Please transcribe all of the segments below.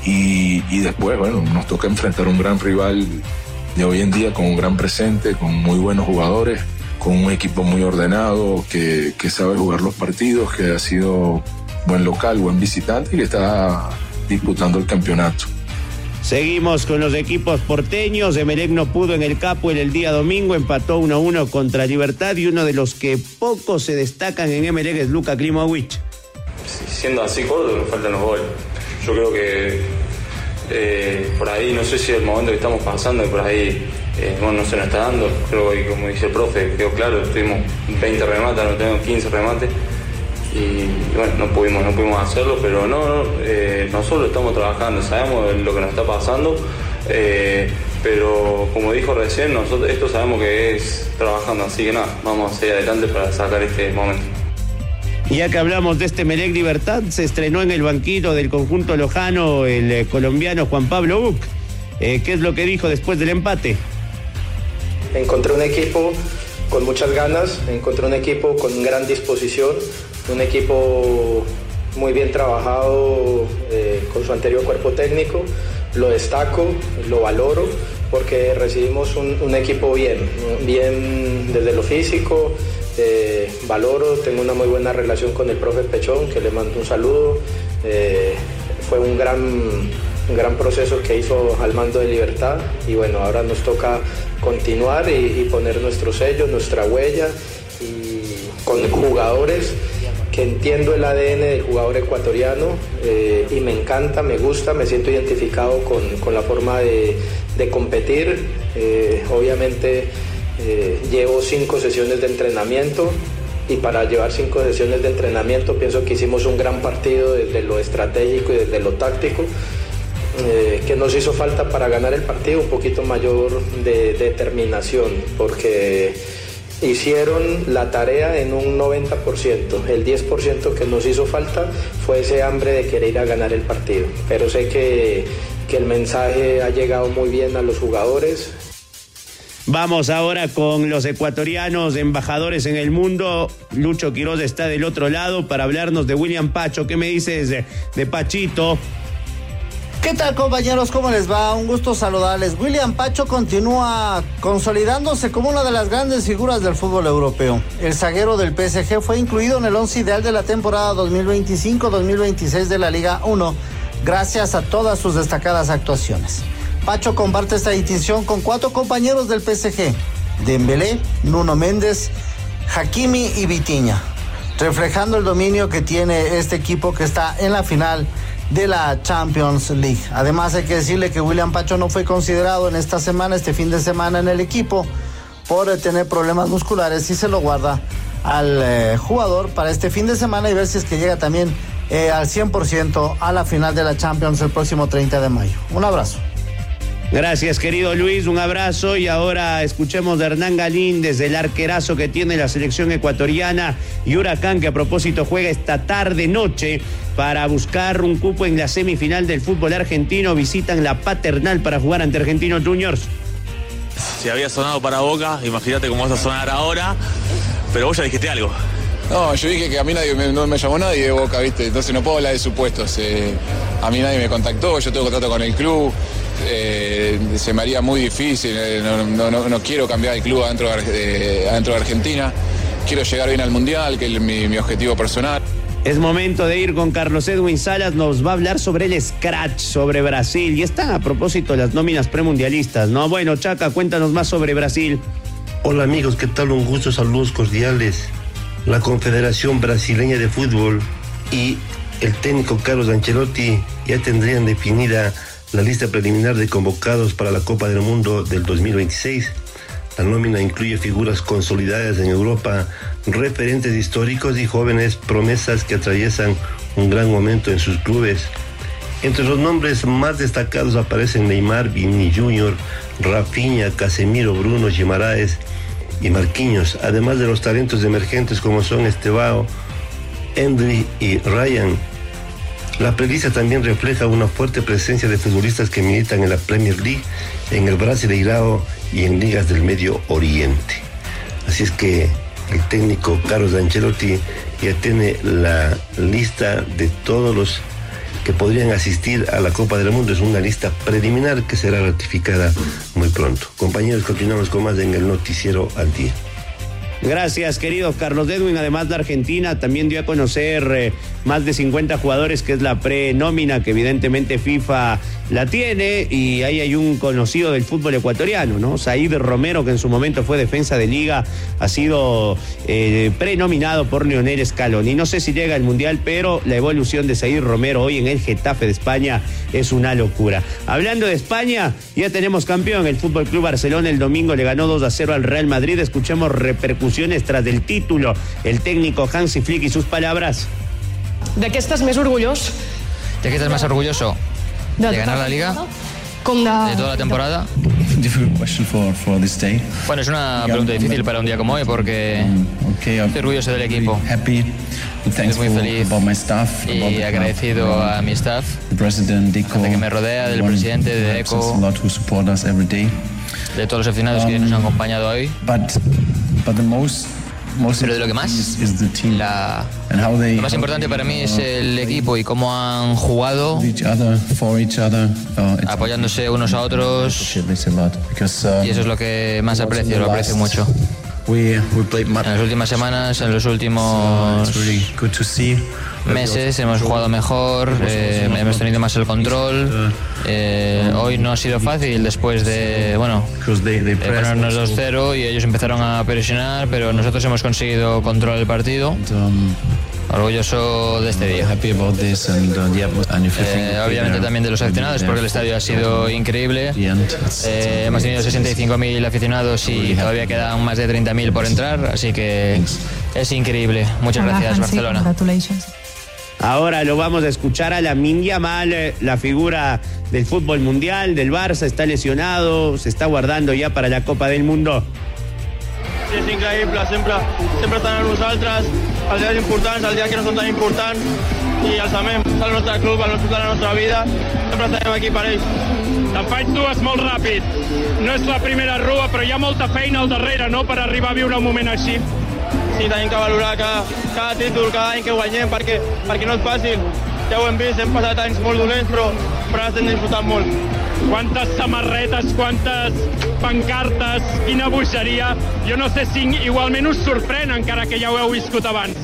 y después, bueno, nos toca enfrentar un gran rival de hoy en día con un gran presente, con muy buenos jugadores, con un equipo muy ordenado, que sabe jugar los partidos, que ha sido buen local, buen visitante y que está disputando el campeonato. Seguimos con los equipos porteños. Emelec no pudo en el Capo el día domingo, empató 1-1 contra Libertad y uno de los que pocos se destacan en Emelec es Luka Klimović. Siendo así corto, nos faltan los goles. Yo creo que por ahí, no sé si el momento que estamos pasando y por ahí no se nos está dando. Creo que, como dice el profe, quedó claro, tuvimos 20 remates, no tenemos 15 remates. Y bueno, no pudimos hacerlo, pero nosotros estamos trabajando, sabemos lo que nos está pasando, pero como dijo recién, nosotros esto sabemos que es trabajando, así que nada, vamos a seguir adelante para sacar este momento. Y ya que hablamos de este Emelec Libertad, se estrenó en el banquillo del conjunto lojano el colombiano Juan Pablo Buch. ¿Qué es lo que dijo después del empate? Encontré un equipo con muchas ganas, encontré un equipo con gran disposición, un equipo muy bien trabajado con su anterior cuerpo técnico. Lo destaco, lo valoro, porque recibimos un equipo bien desde lo físico. Valoro, tengo una muy buena relación con el profe Pechón, que le mando un saludo. Fue un gran proceso que hizo al mando de Libertad y bueno, ahora nos toca continuar y poner nuestro sello, nuestra huella, y con jugadores que entiendo el ADN del jugador ecuatoriano, y me encanta, me gusta, me siento identificado con la forma de competir. Obviamente llevo 5 sesiones de entrenamiento y para llevar 5 sesiones de entrenamiento pienso que hicimos un gran partido desde lo estratégico y desde lo táctico. Que nos hizo falta para ganar el partido un poquito mayor de determinación, porque hicieron la tarea en un 90%. El 10% que nos hizo falta fue ese hambre de querer ir a ganar el partido. Pero sé que el mensaje ha llegado muy bien a los jugadores. Vamos ahora con los ecuatorianos embajadores en el mundo. Lucho Quiroz está del otro lado para hablarnos de William Pacho. ¿Qué me dices de Pachito? ¿Qué tal, compañeros? ¿Cómo les va? Un gusto saludarles. William Pacho continúa consolidándose como una de las grandes figuras del fútbol europeo. El zaguero del PSG fue incluido en el 11 ideal de la temporada 2025-2026 de la Liga 1, gracias a todas sus destacadas actuaciones. Pacho comparte esta distinción con 4 compañeros del PSG: Dembélé, Nuno Méndez, Hakimi y Vitinha, reflejando el dominio que tiene este equipo que está en la final de la Champions League. Además, hay que decirle que William Pacho no fue considerado en este fin de semana en el equipo por tener problemas musculares, y se lo guarda al jugador para este fin de semana y ver si es que llega también al 100% a la final de la Champions el próximo 30 de mayo. Un abrazo. Gracias, querido Luis, un abrazo. Y ahora escuchemos de Hernán Galíndez, del arquerazo que tiene la selección ecuatoriana, y Huracán, que a propósito juega esta tarde-noche para buscar un cupo en la semifinal del fútbol argentino. Visitan la Paternal para jugar ante Argentinos Juniors. Si había sonado para Boca, imagínate cómo vas a sonar ahora, pero vos ya dijiste algo. No, yo dije que a mí no me llamó nadie de Boca, ¿viste? Entonces no puedo hablar de supuestos. A mí nadie me contactó, yo tengo contrato con el club. Se me haría muy difícil, no quiero cambiar el club adentro de Argentina. Quiero llegar bien al Mundial, que es mi objetivo personal. Es momento de ir con Carlos Edwin Salas. Nos va a hablar sobre el scratch, sobre Brasil. Y están a propósito las nóminas premundialistas, ¿no? Bueno, Chaca, cuéntanos más sobre Brasil. Hola amigos, ¿qué tal? Un gusto, saludos cordiales. La Confederación Brasileña de Fútbol y el técnico Carlos Ancelotti ya tendrían definida la lista preliminar de convocados para la Copa del Mundo del 2026. La nómina incluye figuras consolidadas en Europa, referentes históricos y jóvenes promesas que atraviesan un gran momento en sus clubes. Entre los nombres más destacados aparecen Neymar, Vini Jr., Rafinha, Casemiro, Bruno, Guimaraes y Marquinhos, además de los talentos emergentes como son Estevao, Endri y Ryan. La prelista también refleja una fuerte presencia de futbolistas que militan en la Premier League, en el Brasileirao y en ligas del Medio Oriente. Así es que el técnico Carlos Ancelotti ya tiene la lista de todos los que podrían asistir a la Copa del Mundo. Es una lista preliminar que será ratificada muy pronto. Compañeros, continuamos con más en el Noticiero al Día. Gracias, querido Carlos Edwin. Además, la Argentina también dio a conocer más de 50 jugadores, que es la prenómina que evidentemente FIFA la tiene, y ahí hay un conocido del fútbol ecuatoriano, ¿no? Said Romero, que en su momento fue defensa de liga, ha sido prenominado por Lionel Scaloni. No sé si llega al Mundial, pero la evolución de Said Romero hoy en el Getafe de España es una locura. Hablando de España, ya tenemos campeón. El Fútbol Club Barcelona el domingo le ganó 2-0 al Real Madrid. Escuchemos repercusiones tras el título. El técnico Hansi Flick y sus palabras. ¿De qué estás más orgulloso? ¿De qué estás más orgulloso? ¿De ganar la Liga? ¿De toda la temporada? Bueno, es una pregunta difícil para un día como hoy, porque estoy orgulloso del equipo. Estoy muy feliz y agradecido a mi staff, de que me rodea, del presidente, de Deco, de todos los aficionados que nos han acompañado hoy. Pero de lo que más, lo más importante para mí es el equipo y cómo han jugado, apoyándose unos a otros, y eso es lo que más aprecio, lo aprecio mucho. En las últimas semanas, en los últimos meses hemos jugado mejor, hemos tenido más el control. Hoy no ha sido fácil después de ponernos 2-0 y ellos empezaron a presionar, pero nosotros hemos conseguido controlar el partido. Orgulloso de este día. Obviamente también de los aficionados, porque el estadio ha sido increíble. Hemos tenido 65.000 aficionados y todavía quedan más de 30.000 por entrar, así que es increíble. Muchas gracias, Barcelona. Ahora lo vamos a escuchar a Lamine Yamal, la figura del fútbol mundial, del Barça. Está lesionado, se está guardando ya para la Copa del Mundo. Sí, és increïble, sempre estan amb nosaltres, els dies importants, els dies que no són tan importants, i els amem, és el nostre club, el nostre, la nostra vida, sempre estarem aquí per ells. Te'n faig dues molt ràpid. No és la primera rua, però hi ha molta feina al darrere, no?, per arribar a viure un moment així. Sí, tenim que valorar cada títol, cada any que guanyem, perquè no és fàcil. Ja ho hem vist, hem passat anys molt dolents, però ara estem disfrutant molt. Quantes samarretes, quantes pancartes, quina bogeria. Jo no sé si igualment us sorprèn, encara que ja ho heu viscut abans.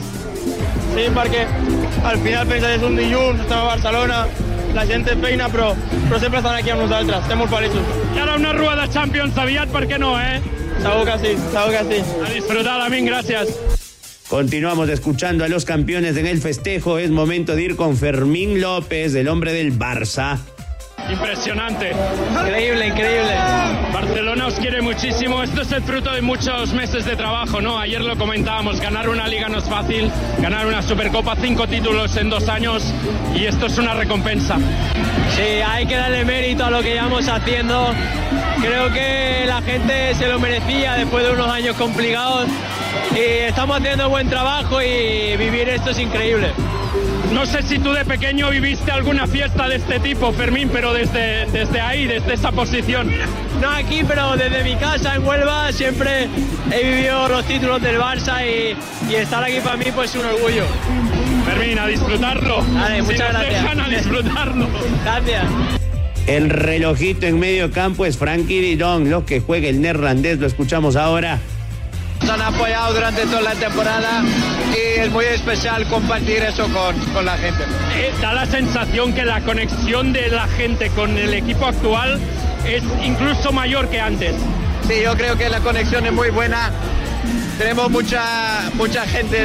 Sí, perquè al final pensa que és un dilluns, estem a Barcelona, la gent té feina, però sempre estan aquí amb nosaltres, estem molt feliços. I ara una rua de Champions aviat, per què no, Segur que sí, segur que sí. A disfrutar, Lamine, gracias. Continuamos escuchando a los campeones en el festejo. Es momento de ir con Fermín López, el hombre del Barça. Impresionante. Increíble, increíble. Barcelona os quiere muchísimo. Esto es el fruto de muchos meses de trabajo, ¿no? Ayer lo comentábamos, ganar una liga no es fácil, ganar una Supercopa, 5 títulos en 2 años, y esto es una recompensa. Sí, hay que darle mérito a lo que llevamos haciendo. Creo que la gente se lo merecía después de unos años complicados, y estamos haciendo buen trabajo, y vivir esto es increíble. No sé si tú de pequeño viviste alguna fiesta de este tipo, Fermín, pero desde ahí, desde esa posición. No aquí, pero desde mi casa en Huelva siempre he vivido los títulos del Barça, y estar aquí para mí pues es un orgullo. Fermín, a disfrutarlo. Vale, muchas gracias. Si nos dejan, a disfrutarlo. Gracias. El relojito en medio campo es Frenkie de Jong, lo que juega el neerlandés, lo escuchamos ahora. Nos han apoyado durante toda la temporada y es muy especial compartir eso con la gente. Da la sensación que la conexión de la gente con el equipo actual es incluso mayor que antes. Sí, yo creo que la conexión es muy buena. Tenemos mucha gente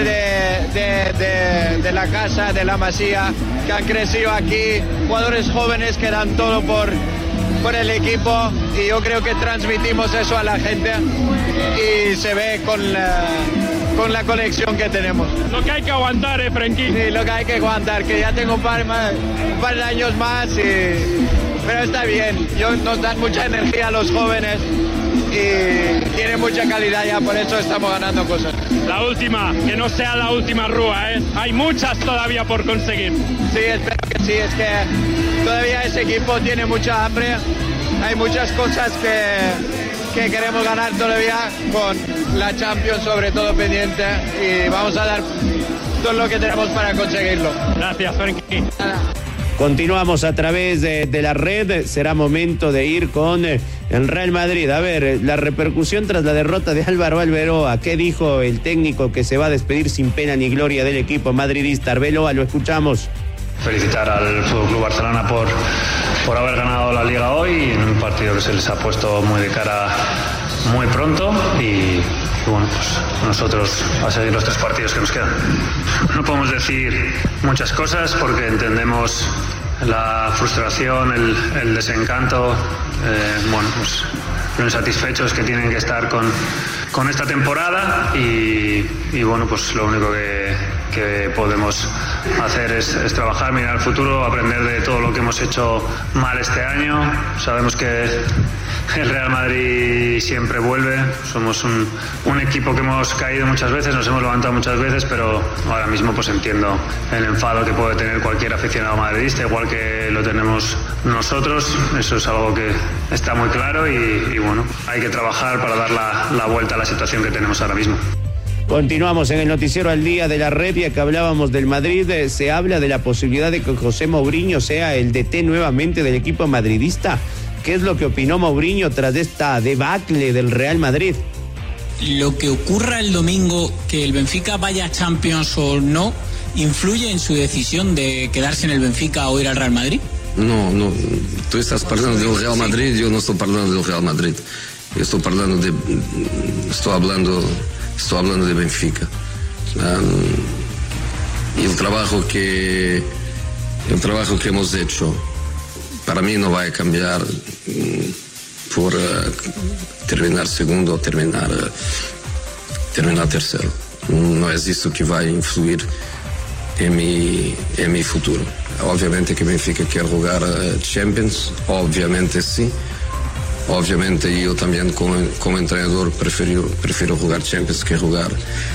de la casa, de la Masía, que han crecido aquí, jugadores jóvenes que dan todo por el equipo, y yo creo que transmitimos eso a la gente y se ve con la conexión que tenemos. Lo que hay que aguantar, Frenkie. Sí, lo que hay que aguantar, que ya tengo un par de años más, pero está bien. Nos dan mucha energía a los jóvenes y tiene mucha calidad ya, por eso estamos ganando cosas. La última, que no sea la última rúa, hay muchas todavía por conseguir. Sí, espero que sí, es que todavía ese equipo tiene mucha hambre, hay muchas cosas que queremos ganar todavía, con la Champions sobre todo pendiente, y vamos a dar todo lo que tenemos para conseguirlo. Gracias, Frenkie. Continuamos a través de la red. Será momento de ir con el Real Madrid. A ver, la repercusión tras la derrota de Álvaro Arbeloa. ¿Qué dijo el técnico que se va a despedir sin pena ni gloria del equipo madridista? Arbeloa, lo escuchamos. Felicitar al FC Barcelona por haber ganado la Liga hoy, en un partido que se les ha puesto muy de cara muy pronto y bueno, pues nosotros a seguir los 3 partidos que nos quedan. No podemos decir muchas cosas porque entendemos la frustración, el desencanto, bueno, pues lo insatisfechos que tienen que estar con esta temporada y bueno, pues lo único que podemos hacer es trabajar, mirar al futuro, aprender de todo lo que hemos hecho mal este año. Sabemos que el Real Madrid siempre vuelve, somos un equipo que hemos caído muchas veces, nos hemos levantado muchas veces, pero ahora mismo pues entiendo el enfado que puede tener cualquier aficionado madridista, igual que lo tenemos nosotros. Eso es algo que está muy claro y bueno, hay que trabajar para dar la vuelta a la situación que tenemos ahora mismo. Continuamos en el noticiero al día de la red, ya que hablábamos del Madrid. Se habla de la posibilidad de que José Mourinho sea el DT nuevamente del equipo madridista. ¿Qué es lo que opinó Mourinho tras esta debacle del Real Madrid? Lo que ocurra el domingo, que el Benfica vaya a Champions o no, ¿influye en su decisión de quedarse en el Benfica o ir al Real Madrid? No, tú estás hablando del Real Madrid, yo no estoy hablando del Real Madrid. Yo estoy hablando de Benfica. Y el trabajo que hemos hecho para mí no va a cambiar por terminar segundo o terminar tercero. No es eso que va a influir en mi futuro. Obviamente que Benfica quiere jugar Champions, obviamente sí. Obviamente yo también como entrenador prefiero jugar Champions que jugar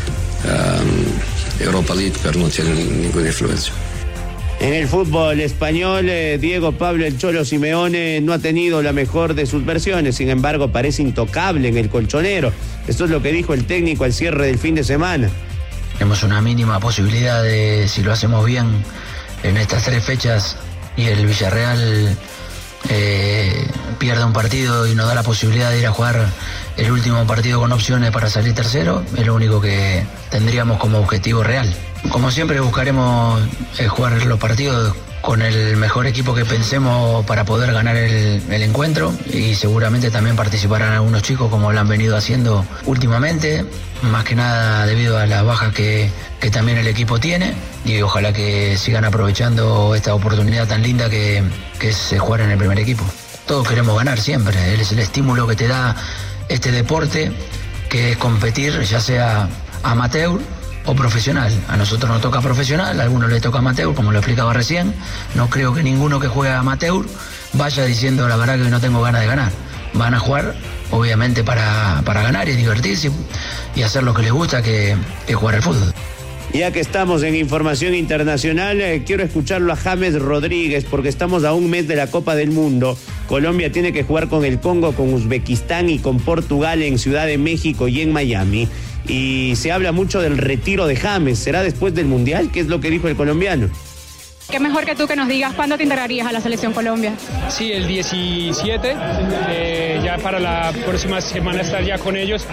Europa League, pero no tiene ninguna influencia. En el fútbol español, Diego Pablo El Cholo Simeone no ha tenido la mejor de sus versiones, sin embargo parece intocable en el colchonero. Esto es lo que dijo el técnico al cierre del fin de semana. Tenemos una mínima posibilidad de, si lo hacemos bien en estas 3 fechas y el Villarreal pierda un partido y nos da la posibilidad de ir a jugar el último partido con opciones para salir tercero, es lo único que tendríamos como objetivo real. Como siempre buscaremos jugar los partidos con el mejor equipo que pensemos para poder ganar el encuentro y seguramente también participarán algunos chicos como lo han venido haciendo últimamente, más que nada debido a las bajas que también el equipo tiene y ojalá que sigan aprovechando esta oportunidad tan linda que es jugar en el primer equipo. Todos queremos ganar siempre, es el estímulo que te da este deporte, que es competir ya sea amateur o profesional. A nosotros nos toca profesional, a algunos les toca amateur, como lo explicaba recién. No creo que ninguno que juegue amateur vaya diciendo la verdad que no tengo ganas de ganar. Van a jugar obviamente para ganar y divertirse y hacer lo que les gusta, que jugar al fútbol. Ya que estamos en información internacional, quiero escucharlo a James Rodríguez porque estamos a un mes de la Copa del Mundo. Colombia tiene que jugar con el Congo, con Uzbekistán y con Portugal en Ciudad de México y en Miami. Y se habla mucho del retiro de James. ¿Será después del Mundial? ¿Qué es lo que dijo el colombiano? Qué mejor que tú que nos digas cuándo te integrarías a la Selección Colombia. Sí, el 17, ya para la próxima semana estar ya con ellos.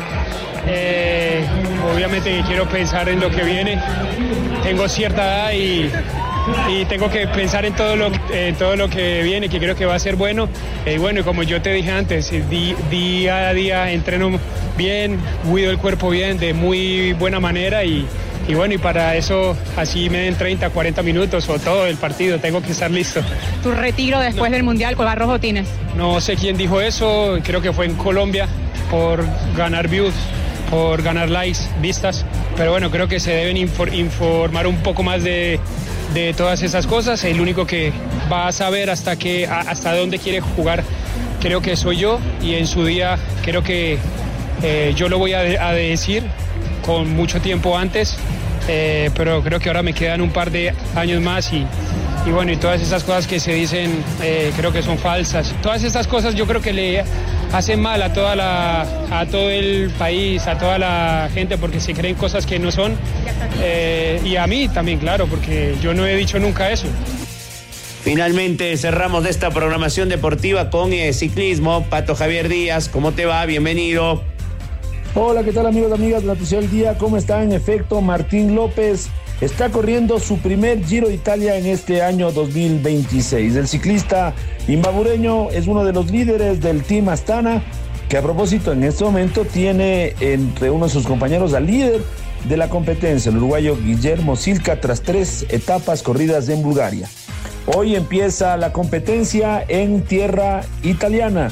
Obviamente quiero pensar en lo que viene. Tengo cierta edad y tengo que pensar en todo lo que viene, que creo que va a ser bueno. Y bueno, como yo te dije antes, día a día entreno bien, cuido el cuerpo bien, de muy buena manera y bueno, y para eso así me den 30, 40 minutos o todo el partido, tengo que estar listo. ¿Tu retiro después del Mundial, cuál rojo tienes? No sé quién dijo eso, creo que fue en Colombia, por ganar views, por ganar likes, vistas, pero bueno, creo que se deben informar un poco más de todas esas cosas. El único que va a saber hasta dónde quiere jugar creo que soy yo, y en su día creo que yo lo voy a decir con mucho tiempo antes, pero creo que ahora me quedan un par de años más y bueno, y todas esas cosas que se dicen creo que son falsas. Todas estas cosas yo creo que le hacen mal a todo el país, a toda la gente, porque se creen cosas que no son, y a mí también, claro, porque yo no he dicho nunca eso. Finalmente cerramos esta programación deportiva con ciclismo. Pato Javier Díaz, ¿cómo te va? Bienvenido. Hola, ¿qué tal amigos y amigas de la Noticiero del Día? ¿Cómo está? En efecto, Martín López está corriendo su primer Giro de Italia en este año 2026. El ciclista imbabureño es uno de los líderes del Team Astana, que a propósito en este momento tiene entre uno de sus compañeros al líder de la competencia, el uruguayo Guillermo Silca, tras 3 etapas corridas en Bulgaria. Hoy empieza la competencia en tierra italiana,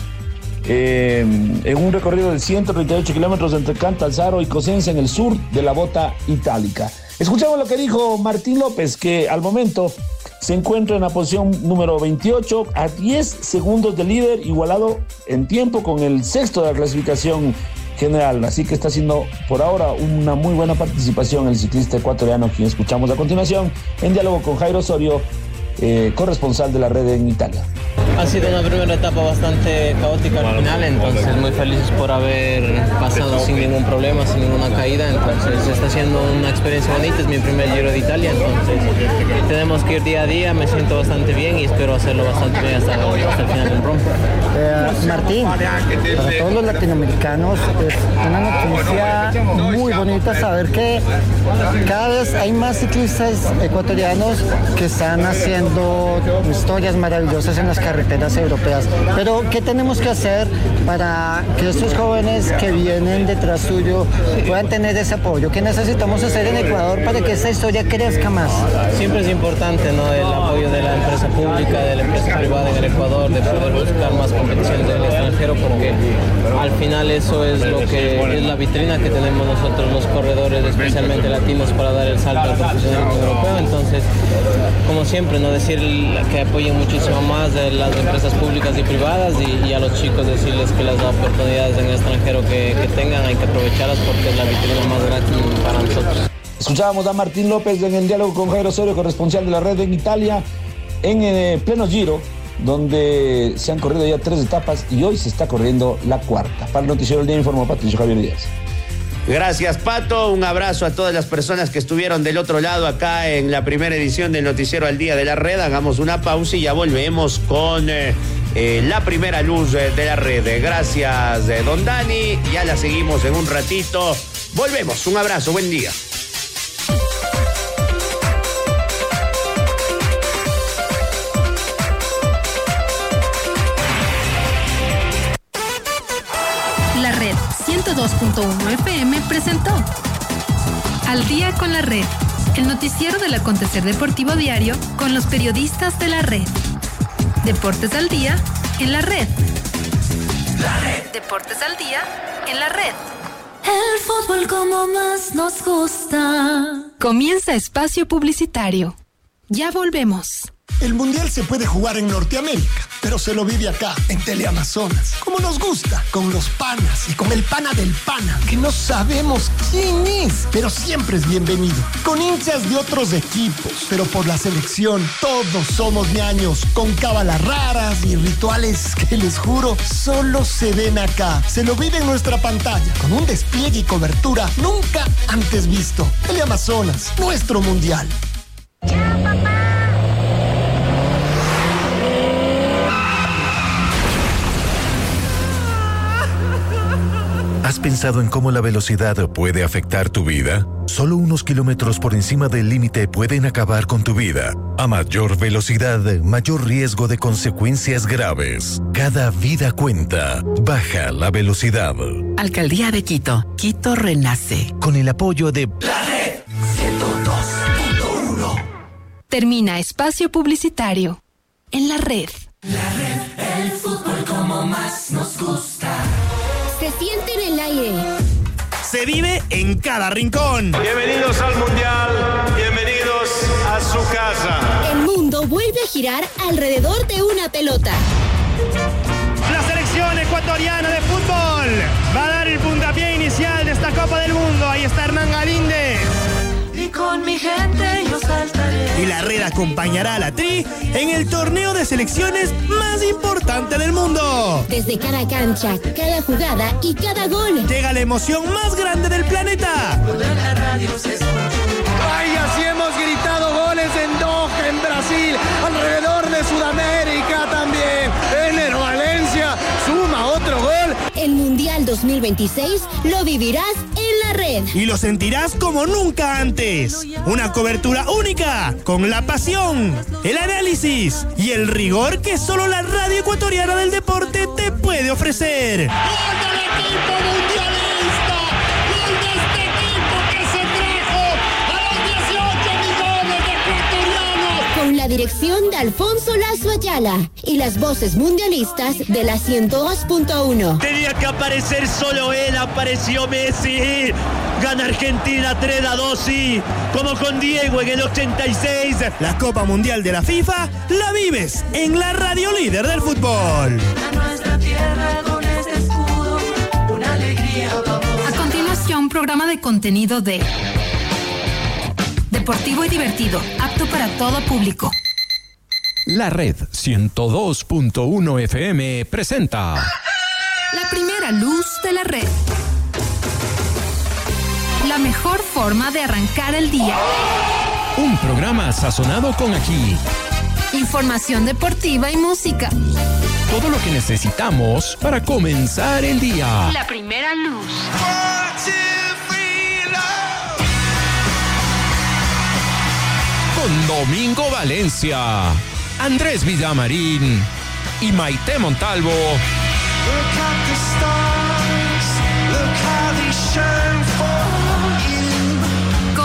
en un recorrido de 138 kilómetros entre Catanzaro y Cosenza en el sur de la bota itálica. Escuchamos lo que dijo Martín López, que al momento se encuentra en la posición número 28, a 10 segundos del líder, igualado en tiempo con el sexto de la clasificación general. Así que está haciendo por ahora una muy buena participación el ciclista ecuatoriano, quien escuchamos a continuación en diálogo con Jairo Osorio, corresponsal de la red en Italia. Ha sido una primera etapa bastante caótica al final, entonces muy felices por haber pasado sin ningún problema, sin ninguna caída, entonces está siendo una experiencia bonita, es mi primer Giro de Italia, entonces tenemos que ir día a día, me siento bastante bien y espero hacerlo bastante bien hasta el final del Roma. Martín, para todos los latinoamericanos es una noticia muy bonita saber que cada vez hay más ciclistas ecuatorianos que están haciendo historias maravillosas en las carreteras europeas. Pero, ¿qué tenemos que hacer para que estos jóvenes que vienen detrás tuyo puedan tener ese apoyo? ¿Qué necesitamos hacer en Ecuador para que esta historia crezca más? Siempre es importante, ¿no?, el apoyo de la empresa pública, de la empresa privada en el Ecuador, de poder buscar más competiciones en el extranjero, porque al final eso es lo que es la vitrina que tenemos nosotros los corredores, especialmente latinos, para dar el salto al profesionalismo europeo. Entonces, como siempre, no decir que apoyen muchísimo más de las empresas públicas y privadas y a los chicos decirles que las oportunidades en el extranjero que tengan hay que aprovecharlas porque es la vitrina más grande para nosotros. Escuchábamos a Martín López en el diálogo con Jairo Osorio, corresponsal de la red en Italia, en pleno Giro, donde se han corrido ya 3 etapas y hoy se está corriendo la 4ª. Para el Noticiero del Día informó Patricio Javier Díaz. Gracias, Pato. Un abrazo a todas las personas que estuvieron del otro lado acá en la primera edición del Noticiero al Día de la Red. Hagamos una pausa y ya volvemos con la primera luz de la red. Gracias, don Dani. Ya la seguimos en un ratito. Volvemos. Un abrazo. Buen día. La Red 102.1 FM presentó Al Día con la Red, el noticiero del acontecer deportivo diario con los periodistas de la red. Deportes al día en la red. La Red. Deportes al día en la red. El fútbol como más nos gusta. Comienza espacio publicitario. Ya volvemos. El Mundial se puede jugar en Norteamérica, pero se lo vive acá, en Teleamazonas. Como nos gusta, con los panas y con el pana del pana, que no sabemos quién es, pero siempre es bienvenido. Con hinchas de otros equipos, pero por la selección, todos somos ñaños, con cábalas raras y rituales que les juro, solo se ven acá. Se lo vive en nuestra pantalla, con un despliegue y cobertura nunca antes visto. Teleamazonas, nuestro Mundial. ¡Ya, papá! ¿Has pensado en cómo la velocidad puede afectar tu vida? Solo unos kilómetros por encima del límite pueden acabar con tu vida. A mayor velocidad, mayor riesgo de consecuencias graves. Cada vida cuenta. Baja la velocidad. Alcaldía de Quito. Quito renace. Con el apoyo de La Red 102.1. Termina espacio publicitario. En la red. La Red, el fútbol como más nos gusta. Se siente en el aire. Se vive en cada rincón. Bienvenidos al Mundial, bienvenidos a su casa. El mundo vuelve a girar alrededor de una pelota. La selección ecuatoriana de fútbol va a dar el puntapié inicial de esta Copa del Mundo. Ahí está Hernán Galíndez. Y con mi gente yo saltaré. Y la red acompañará a la Tri en el torneo de selecciones más importante del mundo. Desde cada cancha, cada jugada y cada gol. Llega la emoción más grande del planeta. La radio se escucha. ¡Ay, así hemos gritado goles en Doha, en Brasil! Brasil, alrededor de Sudamérica también. Enero Valencia suma otro gol. El Mundial 2026 lo vivirás en la red. Y lo sentirás como nunca antes. Una cobertura única, con la pasión, el análisis y el rigor que solo la radio ecuatoriana del deporte te puede ofrecer. ¡Gol del equipo mundialista! ¡Gol de este equipo que se trajo a los 18 millones de ecuatorianos! Con la dirección de Alfonso Lazo Ayala y las voces mundialistas de la 102.1. Tenía que aparecer solo él, apareció Messi. Gana Argentina 3-2, sí, como con Diego en el 86. La Copa Mundial de la FIFA la vives en la radio líder del fútbol. A continuación, programa de contenido de deportivo y divertido, apto para todo público. La Red 102.1 FM presenta La primera luz de la red. La mejor forma de arrancar el día. un programa sazonado con ají. Información deportiva y música. Todo lo que necesitamos para comenzar el día. La primera luz. Con Domingo Valencia, Andrés Villamarín y Maite Montalvo.